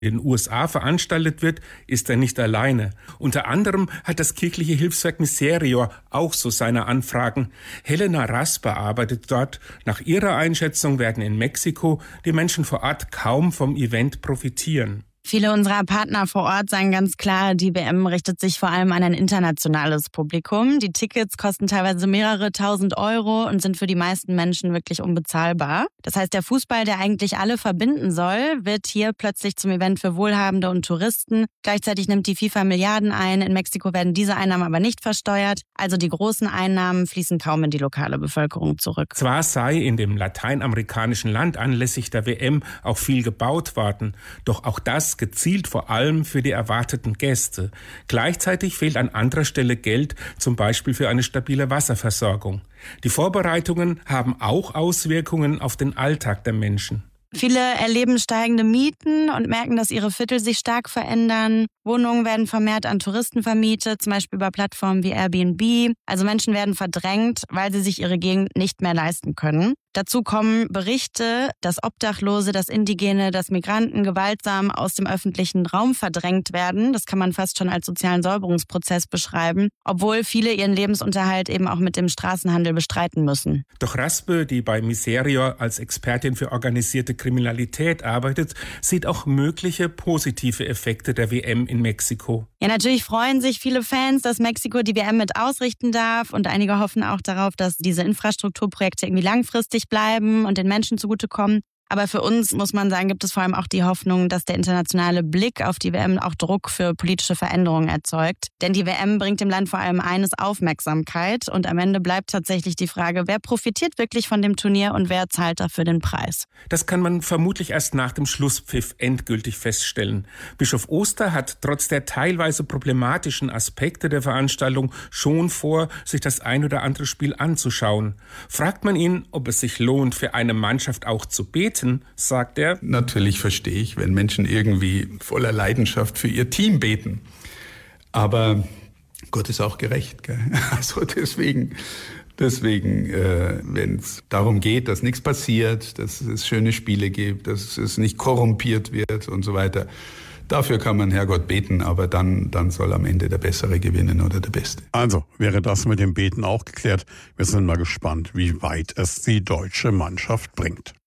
in den USA veranstaltet wird, ist er nicht alleine. Unter anderem hat das kirchliche Hilfswerk Miserior auch so seine Anfragen. Helena Raspe arbeitet dort. Nach ihrer Einschätzung werden in Mexiko die Menschen vor Ort kaum vom Event profitieren. Viele unserer Partner vor Ort sagen ganz klar, die WM richtet sich vor allem an ein internationales Publikum. Die Tickets kosten teilweise mehrere tausend Euro und sind für die meisten Menschen wirklich unbezahlbar. Das heißt, der Fußball, der eigentlich alle verbinden soll, wird hier plötzlich zum Event für Wohlhabende und Touristen. Gleichzeitig nimmt die FIFA Milliarden ein. In Mexiko werden diese Einnahmen aber nicht versteuert. Also die großen Einnahmen fließen kaum in die lokale Bevölkerung zurück. Zwar sei in dem lateinamerikanischen Land anlässlich der WM auch viel gebaut worden, doch auch das gezielt vor allem für die erwarteten Gäste. Gleichzeitig fehlt an anderer Stelle Geld, zum Beispiel für eine stabile Wasserversorgung. Die Vorbereitungen haben auch Auswirkungen auf den Alltag der Menschen. Viele erleben steigende Mieten und merken, dass ihre Viertel sich stark verändern. Wohnungen werden vermehrt an Touristen vermietet, zum Beispiel über Plattformen wie Airbnb. Also Menschen werden verdrängt, weil sie sich ihre Gegend nicht mehr leisten können. Dazu kommen Berichte, dass Obdachlose, dass Indigene, dass Migranten gewaltsam aus dem öffentlichen Raum verdrängt werden. Das kann man fast schon als sozialen Säuberungsprozess beschreiben, obwohl viele ihren Lebensunterhalt eben auch mit dem Straßenhandel bestreiten müssen. Doch Raspe, die bei Miserior als Expertin für organisierte Kriminalität arbeitet, sieht auch mögliche positive Effekte der WM in Mexiko. Ja, natürlich freuen sich viele Fans, dass Mexiko die WM mit ausrichten darf, und einige hoffen auch darauf, dass diese Infrastrukturprojekte irgendwie langfristig bleiben und den Menschen zugutekommen. Aber für uns, muss man sagen, gibt es vor allem auch die Hoffnung, dass der internationale Blick auf die WM auch Druck für politische Veränderungen erzeugt. Denn die WM bringt dem Land vor allem eines: Aufmerksamkeit. Und am Ende bleibt tatsächlich die Frage, wer profitiert wirklich von dem Turnier und wer zahlt dafür den Preis? Das kann man vermutlich erst nach dem Schlusspfiff endgültig feststellen. Bischof Oster hat trotz der teilweise problematischen Aspekte der Veranstaltung schon vor, sich das ein oder andere Spiel anzuschauen. Fragt man ihn, ob es sich lohnt, für eine Mannschaft auch zu beten, sagt er: Natürlich verstehe ich, wenn Menschen irgendwie voller Leidenschaft für ihr Team beten. Aber Gott ist auch gerecht, gell? Also deswegen, wenn es darum geht, dass nichts passiert, dass es schöne Spiele gibt, dass es nicht korrumpiert wird und so weiter, dafür kann man Herrgott beten, aber dann soll am Ende der Bessere gewinnen oder der Beste. Also wäre das mit dem Beten auch geklärt. Wir sind mal gespannt, wie weit es die deutsche Mannschaft bringt.